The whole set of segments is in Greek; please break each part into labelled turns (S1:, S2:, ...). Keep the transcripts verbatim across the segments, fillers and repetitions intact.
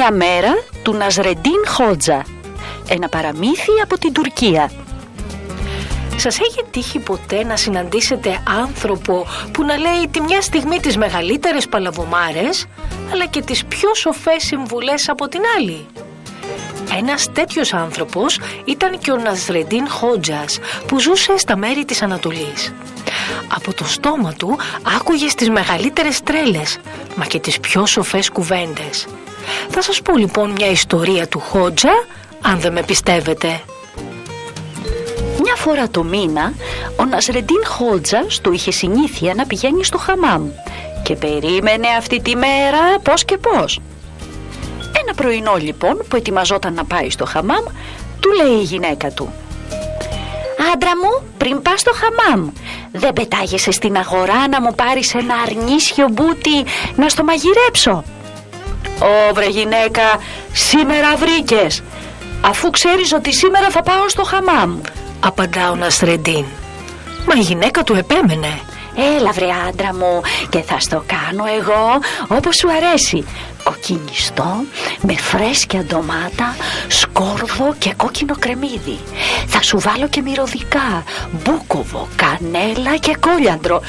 S1: μια μέρα του Ναζρεντίν Χότζα, ένα παραμύθι από την Τουρκία.
S2: Σας έχει τύχει ποτέ να συναντήσετε άνθρωπο που να λέει τη μια στιγμή τις μεγαλύτερες παλαβομάρες, αλλά και τις πιο σοφές συμβουλές από την άλλη? Ένας τέτοιος άνθρωπος ήταν και ο Ναζρεντίν Χότζας, που ζούσε στα μέρη της Ανατολής. Από το στόμα του άκουγες τις μεγαλύτερες τρέλες, μα και τις πιο σοφές κουβέντες. Θα σας πω λοιπόν μια ιστορία του Χότζα, αν δεν με πιστεύετε.
S1: Μια φορά το μήνα ο Ναζρεντίν Χότζας του είχε συνήθεια να πηγαίνει στο χαμάμ και περίμενε αυτή τη μέρα πώς και πώς. Ένα πρωινό λοιπόν που ετοιμαζόταν να πάει στο χαμάμ, του λέει η γυναίκα του: «Άντρα μου, πριν πας στο χαμάμ, δεν πετάγεσαι στην αγορά να μου πάρεις ένα αρνίσιο μπούτι να στο μαγειρέψω?» «Ω βρε γυναίκα, σήμερα βρήκες, αφού ξέρεις ότι σήμερα θα πάω στο χαμάμ»,
S2: απαντά ο Ναζρεντίν. Μα η γυναίκα του επέμενε:
S1: «Έλα βρε άντρα μου, και θα στο κάνω εγώ όπως σου αρέσει. Κοκκινιστό, με φρέσκια ντομάτα, σκόρδο και κόκκινο κρεμμύδι. Θα σου βάλω και μυρωδικά, μπούκοβο, κανέλα και κόλιαντρο.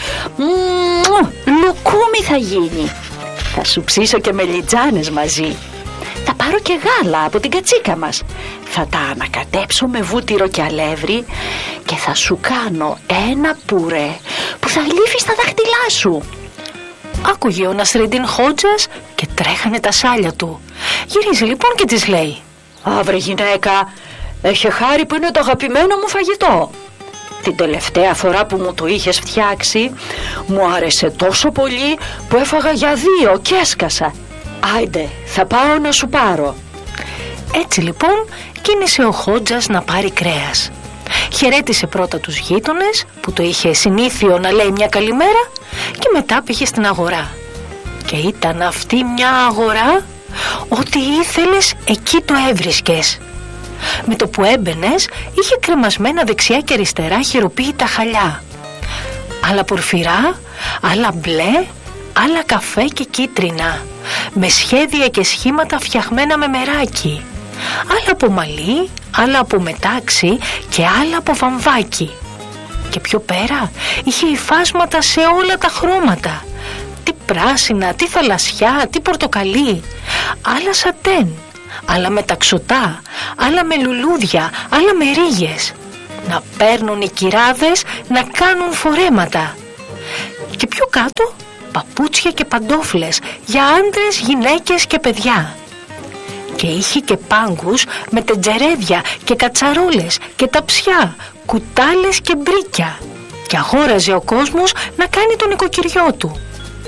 S1: Μμμ, λουκούμι θα γίνει. Θα σου ψήσω και μελιτζάνες μαζί. Θα πάρω και γάλα από την κατσίκα μας. Θα τα ανακατέψω με βούτυρο και αλεύρι και θα σου κάνω ένα πουρέ που θα λύφει στα δάχτυλά σου».
S2: Άκουγε ο Ναζρεντίν Χότζας και τρέχανε τα σάλια του. Γυρίζει λοιπόν και της λέει:
S1: «Α βρε γυναίκα, έχει χάρη που είναι το αγαπημένο μου φαγητό. Την τελευταία φορά που μου το είχες φτιάξει, μου άρεσε τόσο πολύ που έφαγα για δύο και έσκασα. Άιντε, θα πάω να σου πάρω».
S2: Έτσι λοιπόν κίνησε ο Χότζας να πάρει κρέας. Χαιρέτησε πρώτα τους γείτονες που το είχε συνήθιο να λέει μια καλημέρα και μετά πήγε στην αγορά. Και ήταν αυτή μια αγορά, ό,τι ήθελες εκεί το έβρισκες. Με το που έμπαινες είχε κρεμασμένα δεξιά και αριστερά χειροποίητα χαλιά. Άλλα πορφυρά, άλλα μπλε, άλλα καφέ και κίτρινα, με σχέδια και σχήματα φτιαγμένα με μεράκι. Άλλα από μαλλί, άλλα από μετάξι και άλλα από βαμβάκι. Και πιο πέρα είχε υφάσματα σε όλα τα χρώματα. Τι πράσινα, τι θαλασσιά, τι πορτοκαλί. Άλλα σατέν, άλλα με ταξωτά, άλλα με λουλούδια, άλλα με ρίγες. Να παίρνουν οι κυράδες να κάνουν φορέματα. Και πιο κάτω παπούτσια και παντόφλες για άντρες, γυναίκες και παιδιά. Και είχε και πάγκους με τεντζερέδια και κατσαρόλες και ταψιά, κουτάλες και μπρίκια. Και αγόραζε ο κόσμος να κάνει τον νοικοκυριό του.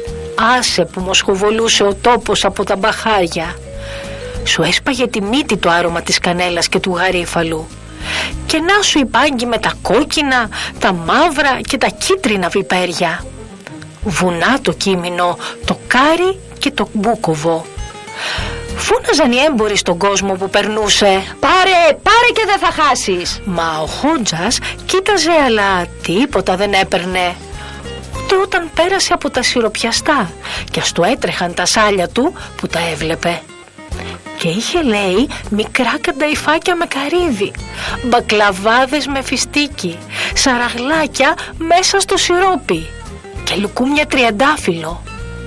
S2: Άσε που μοσχοβολούσε ο τόπος από τα μπαχάρια. Σου έσπαγε τη μύτη το άρωμα της κανέλας και του γαρίφαλου. Και να σου οι πάγκοι με τα κόκκινα, τα μαύρα και τα κίτρινα βιπέρια. Βουνά το κείμενο, το κάρι και το μπούκοβο. Φώναζαν οι έμποροι στον κόσμο που περνούσε:
S1: «Πάρε, πάρε και δεν θα χάσεις».
S2: Μα ο Χότζας κοίταζε αλλά τίποτα δεν έπαιρνε. Ούτε όταν πέρασε από τα σιροπιαστά και ας του έτρεχαν τα σάλια του που τα έβλεπε. Και είχε λέει μικρά κανταϊφάκια με καρύδι, μπακλαβάδες με φιστίκι, σαραγλάκια μέσα στο σιρόπι και λουκούμια τριαντάφυλλο.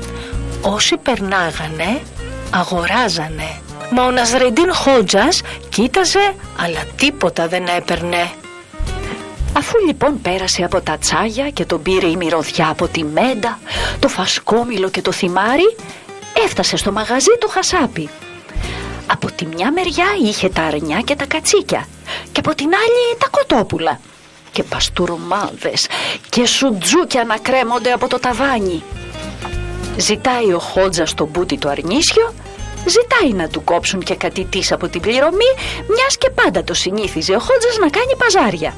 S2: Όσοι περνάγανε αγοράζανε. Μα ο Ναζρεντίν Χότζας κοίταζε αλλά τίποτα δεν έπαιρνε.
S1: Αφού λοιπόν πέρασε από τα τσάγια και τον πήρε η μυρωδιά από τη μέντα, το φασκόμηλο και το θυμάρι, έφτασε στο μαγαζί του Χασάπι. Από τη μια μεριά είχε τα αρνιά και τα κατσίκια και από την άλλη τα κοτόπουλα και παστούρμάδες και σουτζούκια να κρέμονται από το ταβάνι. Ζητάει ο Χότζας το μπούτι το αρνίσιο, ζητάει να του κόψουν και κάτι της από την πληρωμή, μιας και πάντα το συνήθιζε ο Χότζας να κάνει παζάρια.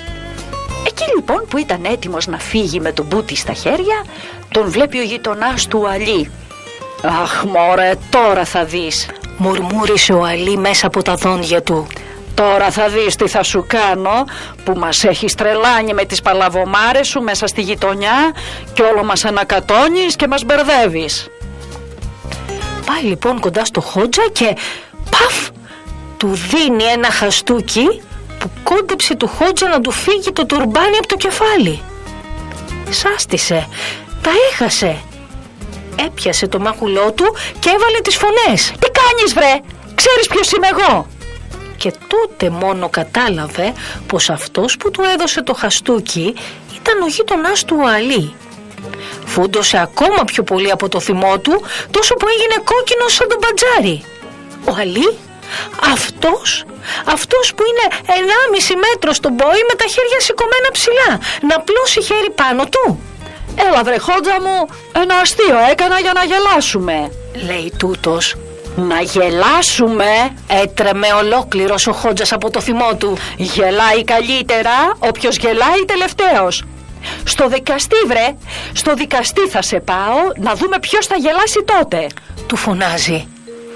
S1: Εκεί λοιπόν που ήταν έτοιμος να φύγει με το μπούτι στα χέρια, τον βλέπει ο γειτονάς του Αλή. «Αχ μωρέ, τώρα θα δεις»,
S2: μουρμούρισε ο Αλή μέσα από τα δόντια του.
S1: «Τώρα θα δεις τι θα σου κάνω, που μας έχεις τρελάνει με τις παλαβομάρες σου μέσα στη γειτονιά και όλο μας ανακατώνεις και μας μπερδεύεις».
S2: Πάει λοιπόν κοντά στο Χότζα και παφ, του δίνει ένα χαστούκι που κόντεψε του Χότζα να του φύγει το τουρμπάνι από το κεφάλι. Σάστησε, τα έχασε. Έπιασε το μάχουλό του και έβαλε τις φωνές.
S1: Τι κάνεις βρε, ξέρεις ποιος είμαι εγώ?
S2: Και τότε μόνο κατάλαβε πως αυτός που του έδωσε το χαστούκι ήταν ο γείτονάς του ο Αλή. Φούντωσε ακόμα πιο πολύ από το θυμό του, τόσο που έγινε κόκκινος σαν τον μπατζάρι. Ο Αλή, αυτός, αυτός που είναι ενάμιση μέτρο στον πόη με τα χέρια σηκωμένα ψηλά, να πλώσει χέρι πάνω του.
S1: Έλα βρε Χότζα μου, ένα αστείο έκανα για να γελάσουμε,
S2: λέει τούτος.
S1: Να γελάσουμε?
S2: Έτρεμε ολόκληρος ο Χότζας από το θυμό του.
S1: Γελάει καλύτερα όποιος γελάει τελευταίος. Στο δικαστή βρε, στο δικαστή θα σε πάω να δούμε ποιος θα γελάσει τότε,
S2: του φωνάζει.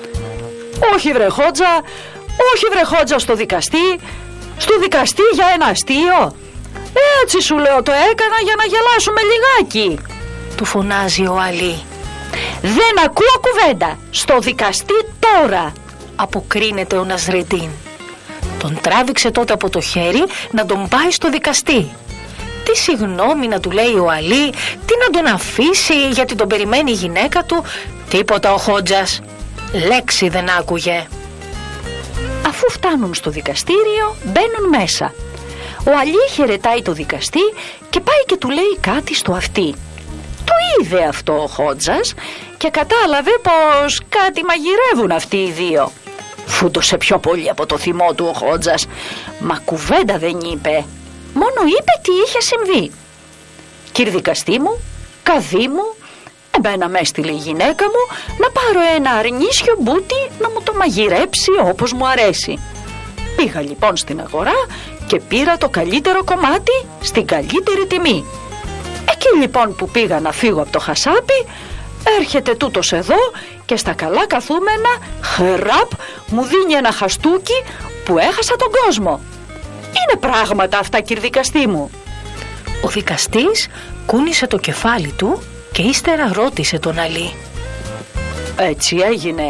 S1: Όχι βρε Χότζα, όχι βρε Χότζα στο δικαστή, στο δικαστή για ένα αστείο. Έτσι σου λέω το έκανα για να γελάσουμε λιγάκι,
S2: του φωνάζει ο Αλή.
S1: Δεν ακούω κουβέντα, στο δικαστή τώρα,
S2: αποκρίνεται ο Νασρεντίν. Τον τράβηξε τότε από το χέρι να τον πάει στο δικαστή. Τι συγγνώμη να του λέει ο Αλή, τι να τον αφήσει γιατί τον περιμένει η γυναίκα του, τίποτα ο Χότζας. Λέξη δεν άκουγε.
S1: Αφού φτάνουν στο δικαστήριο μπαίνουν μέσα. Ο Αλή χαιρετάει το δικαστή και πάει και του λέει κάτι στο αυτί. Το είδε αυτό ο Χότζας και κατάλαβε πως κάτι μαγειρεύουν αυτοί οι δύο. Φούντωσε πιο πολύ από το θυμό του ο Χότζας, μα κουβέντα δεν είπε. Μόνο είπε τι είχε συμβεί. Κύριε δικαστή μου, καδί μου, εμένα με έστειλε η γυναίκα μου να πάρω ένα αρνίσιο μπούτι να μου το μαγειρέψει όπως μου αρέσει. Πήγα λοιπόν στην αγορά και πήρα το καλύτερο κομμάτι στην καλύτερη τιμή. Εκεί λοιπόν που πήγα να φύγω από το χασάπι, έρχεται τούτος εδώ και στα καλά καθούμενα, χραπ, μου δίνει ένα χαστούκι που έχασα τον κόσμο. Είναι πράγματα αυτά κύριε δικαστή μου.
S2: Ο δικαστής κούνησε το κεφάλι του και ύστερα ρώτησε τον Αλή.
S1: Έτσι έγινε?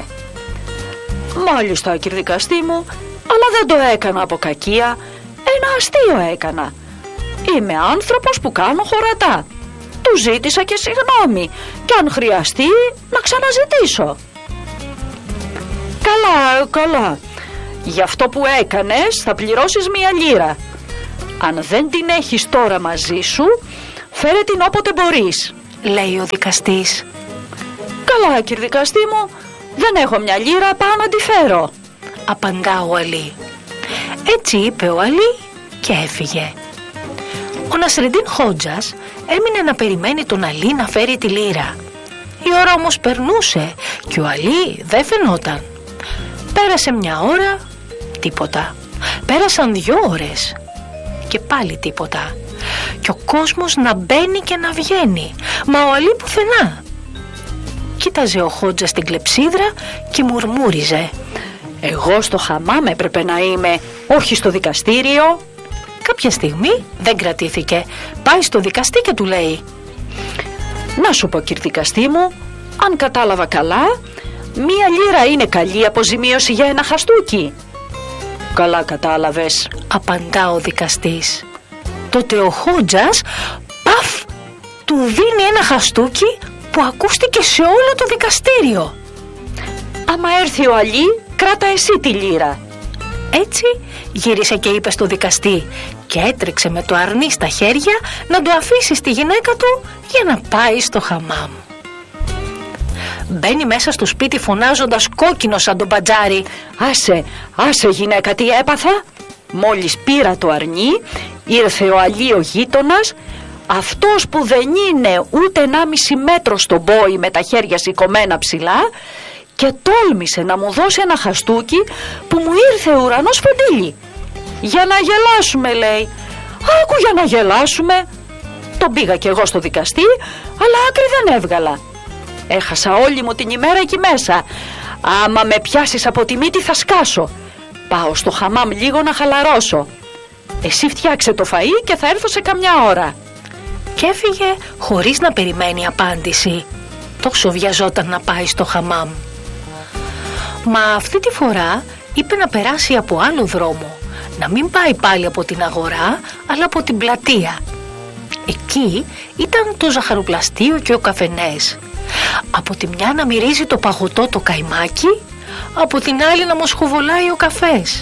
S1: Μάλιστα κύριε δικαστή μου, αλλά δεν το έκανα από κακία, ένα αστείο έκανα. Είμαι άνθρωπος που κάνω χωρατά. Του ζήτησα και συγγνώμη και αν χρειαστεί να ξαναζητήσω. Καλά, καλά. Γι' αυτό που έκανες θα πληρώσεις μία λίρα. Αν δεν την έχεις τώρα μαζί σου, φέρε την όποτε μπορείς,
S2: λέει ο δικαστής.
S1: Καλά κύριε δικαστή μου, δεν έχω μια λίρα, πάω να τη φέρω,
S2: απαντά ο Αλή. Έτσι είπε ο Αλή και έφυγε. Ο Νασρεντίν Χότζας έμεινε να περιμένει τον Αλή να φέρει τη λίρα. Η ώρα όμως περνούσε και ο Αλή δεν φαινόταν. Πέρασε μια ώρα, τίποτα. Πέρασαν δυο ώρες και πάλι τίποτα. Και ο κόσμος να μπαίνει και να βγαίνει, μα ο Αλή πουθενά. Κοίταζε ο Χότζας την κλεψίδρα και μουρμούριζε.
S1: Εγώ στο χαμάμ έπρεπε να είμαι, όχι στο δικαστήριο.
S2: Κάποια στιγμή δεν κρατήθηκε. Πάει στο δικαστή και του λέει:
S1: Να σου πω κύριε δικαστή μου, αν κατάλαβα καλά, μία λίρα είναι καλή αποζημίωση για ένα χαστούκι. Καλά κατάλαβες,
S2: απαντά ο δικαστής. Τότε ο Χότζας παφ του δίνει ένα χαστούκι που ακούστηκε σε όλο το δικαστήριο.
S1: Άμα έρθει ο Αλή, κράτα εσύ τη λίρα.
S2: Έτσι γύρισε και είπε στο δικαστή και έτρεξε με το αρνί στα χέρια να το αφήσει στη γυναίκα του για να πάει στο χαμάμ. Μπαίνει μέσα στο σπίτι φωνάζοντας κόκκινο σαν τον μπατζάρι.
S1: Άσε, άσε γυναίκα, τι έπαθα. Μόλις πήρα το αρνί, ήρθε ο Αλή ο γείτονας, αυτός που δεν είναι ούτε ενάμιση μέτρο στον πόη με τα χέρια σηκωμένα ψηλά, και τόλμησε να μου δώσει ένα χαστούκι που μου ήρθε ουρανός φοντίλι. Για να γελάσουμε, λέει. Άκου, για να γελάσουμε. Τον πήγα κι εγώ στο δικαστή, αλλά άκρη δεν έβγαλα. Έχασα όλη μου την ημέρα εκεί μέσα. Άμα με πιάσεις από τη μύτη θα σκάσω. Πάω στο χαμάμ λίγο να χαλαρώσω. Εσύ φτιάξε το φαΐ και θα έρθω σε καμιά ώρα.
S2: Και έφυγε χωρίς να περιμένει απάντηση. Τόσο βιαζόταν να πάει στο χαμάμ. Μα αυτή τη φορά είπε να περάσει από άλλο δρόμο, να μην πάει πάλι από την αγορά, αλλά από την πλατεία. Εκεί ήταν το ζαχαροπλαστείο και ο καφενές. Από τη μια να μυρίζει το παγωτό το καϊμάκι, από την άλλη να μοσχοβολάει ο καφές.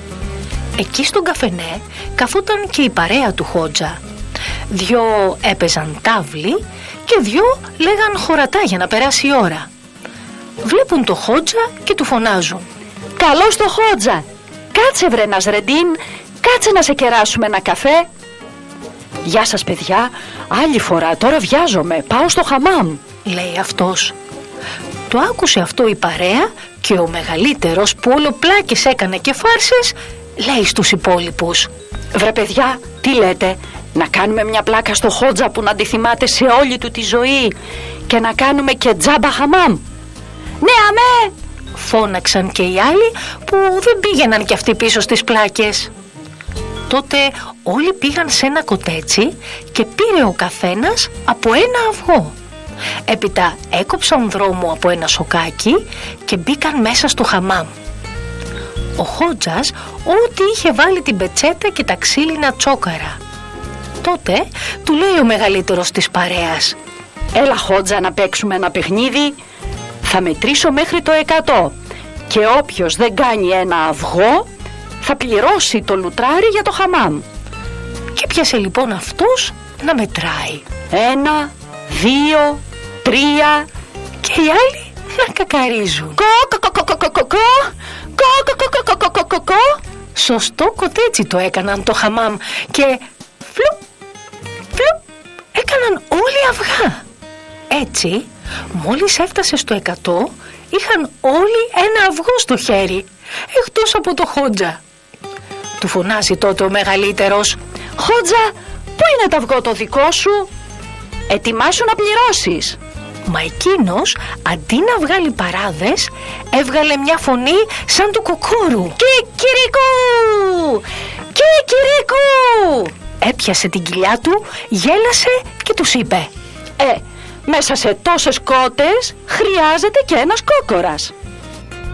S2: Εκεί στον καφενέ καθόταν και η παρέα του Χότζα. Δυο έπαιζαν τάβλη και δυο λέγαν χωρατά για να περάσει η ώρα. Βλέπουν το Χότζα και του φωνάζουν:
S1: «Καλώς το Χότζα! Κάτσε βρε Ναζρεντίν, κάτσε να σε κεράσουμε ένα καφέ». «Γεια σας παιδιά, άλλη φορά, τώρα βιάζομαι, πάω στο χαμάμ»,
S2: λέει αυτός. Το άκουσε αυτό η παρέα και ο μεγαλύτερος, που όλο πλάκες έκανε και φάρσες, λέει στους υπόλοιπους:
S1: «Βρε παιδιά, τι λέτε, να κάνουμε μια πλάκα στο Χότζα που να τη θυμάται σε όλη του τη ζωή και να κάνουμε και τζάμπα χαμάμ?» «Ναι, αμέ!»
S2: φώναξαν και οι άλλοι που δεν πήγαιναν κι αυτοί πίσω στις πλάκες. Τότε όλοι πήγαν σε ένα κοτέτσι και πήρε ο καθένας από ένα αυγό. Έπειτα έκοψαν δρόμο από ένα σοκάκι και μπήκαν μέσα στο χαμάμ. Ο Χότζας ό,τι είχε βάλει την πετσέτα και τα ξύλινα τσόκαρα. Τότε του λέει ο μεγαλύτερος της παρέας:
S1: «Έλα Χότζα να παίξουμε ένα παιχνίδι. Θα μετρήσω μέχρι το εκατό και όποιος δεν κάνει ένα αυγό θα πληρώσει το λουτράρι για το χαμάμ».
S2: Και πιάσε λοιπόν αυτός να μετράει.
S1: Ένα, δύο, τρία
S2: και οι άλλοι να κακαρίζουν.
S1: Κο-κο-κο-κο-κο-κο-κο, κο-κο-κο-κο-κο-κο-κο.
S2: Σωστό κοτέτσι το έκαναν το χαμάμ και φλουπ, φλουπ, έκαναν όλοι αυγά. Έτσι, μόλις έφτασε στο εκατό, είχαν όλοι ένα αυγό στο χέρι, εκτός από το Χότζα. Του φωνάζει τότε ο μεγαλύτερος:
S1: «Χότζα, πού είναι το αυγό το δικό σου? Ετοιμάσου να πληρώσεις».
S2: Μα εκείνος, αντί να βγάλει παράδες, έβγαλε μια φωνή σαν του κοκόρου.
S1: «Κικυρικού! Κικυρικού!»
S2: Έπιασε την κοιλιά του, γέλασε και τους είπε:
S1: «Ε, μέσα σε τόσες κότες χρειάζεται και ένας κόκορας».